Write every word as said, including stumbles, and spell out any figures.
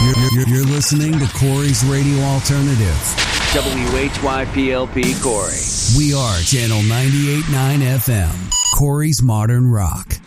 You're, you're, you're listening to Corey's Radio Alternative. W H Y P L P Corey. We are Channel ninety-eight point nine F M. Corey's Modern Rock.